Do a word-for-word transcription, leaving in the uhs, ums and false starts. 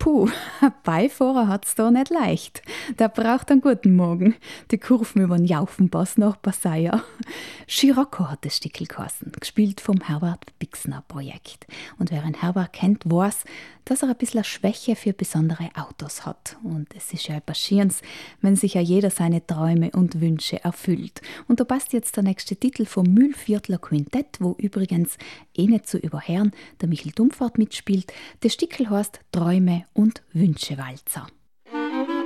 Puh, ein Beifahrer hat's da nicht leicht. Der braucht einen guten Morgen. Die Kurven über den Jaufenpass nach Passaier. Scirocco hat das Stickel geheißen, gespielt vom Herbert Bixner Projekt. Und wer ihn Herbert kennt, weiß, dass er ein bisschen eine Schwäche für besondere Autos hat. Und es ist ja etwas Schönes, wenn sich ja jeder seine Träume und Wünsche erfüllt. Und da passt jetzt der nächste Titel vom Mühlviertler Quintett, wo übrigens eh nicht zu überhören der Michel Dumpfert mitspielt. Das Stickel heißt Träume und Wünschewalzer.